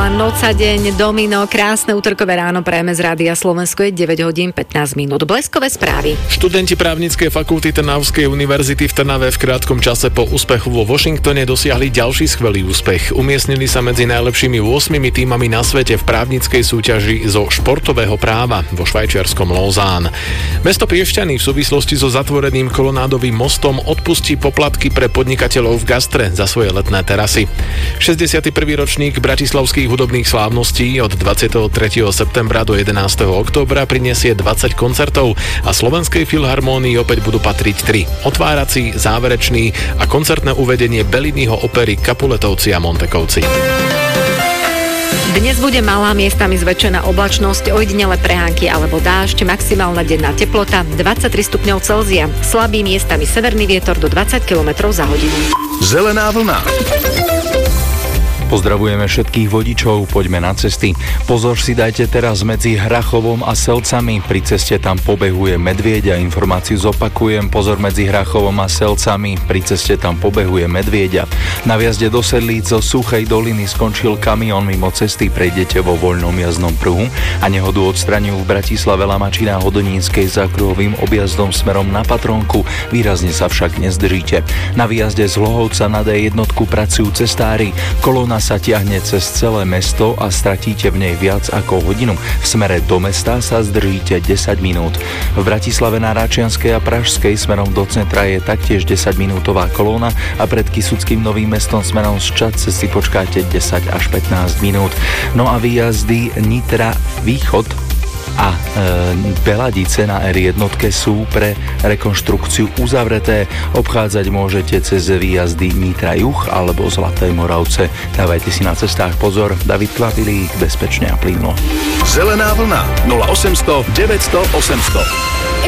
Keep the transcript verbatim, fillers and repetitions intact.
Dula, Noc a deň, Domino, krásne útorkové ráno prajeme z Rádia Slovensko, je deväť hodín pätnásť minút. Bleskové správy. Študenti právnickej fakulty Trnavskej univerzity v Trnave v krátkom čase po úspechu vo Washingtone dosiahli ďalší skvelý úspech. Umiestnili sa medzi najlepšími ôsmimi tímami na svete v právnickej súťaži zo športového práva vo švajčiarskom Lausanne. Mesto Piešťany v súvislosti so zatvoreným kolonádovým mostom odpustí poplatky pre podnikateľov v gastre za svoje letné terasy. šesťdesiaty prvý ročník bratislavských hudobných slávností od dvadsiateho tretieho septembra do jedenásteho októbra prinesie dvadsať koncertov a Slovenskej filharmónii opäť budú patriť tri. Otvárací, záverečný a koncertné uvedenie Belliniho opery Capuletovci a Montekovci. Dnes bude malá, miestami zväčšená oblačnosť, ojedinele prehánky alebo dážď, maximálna denná teplota dvadsaťtri stupňov Celzia, slabý miestami severný vietor do dvadsať kilometrov za hodinu. Zelená vlna. Pozdravujeme všetkých vodičov, poďme na cesty. Pozor si dajte teraz medzi Hrachovom a Selcami. Pri ceste tam pobehuje medvieď a informáciu zopakujem. Pozor medzi Hrachovom a Selcami. Pri ceste tam pobehuje medvieďa. Na vjazde do Sedlíc zo Suchej doliny skončil kamión mimo cesty. Prejdete vo voľnom jazdnom pruhu a nehodu odstraňujú v Bratislave Lamačina Hodonínskej za kruhovým objazdom smerom na Patrónku. Výrazne sa však nezdržíte. Na výjazde z Hlohovca na dé jeden pracujú cestári. Kolóna sa ťahne cez celé mesto a stratíte v nej viac ako hodinu. V smere do mesta sa zdržíte desať minút. V Bratislave na Račianskej a Pražskej smerom do centra je taktiež desaťminútová kolóna a pred Kysuckým Novým Mestom smerom z Čadce si počkáte desať až pätnásť minút. No a výjazdy Nitra Východ a e, Beladice na er jeden sú pre rekonštrukciu uzavreté. Obchádzať môžete cez výjazdy Nitra Juh alebo Zlaté Moravce. Dávajte si na cestách pozor. David Kvapilík, bezpečne a plynulo. Zelená vlna nula osemsto deväťsto osemsto.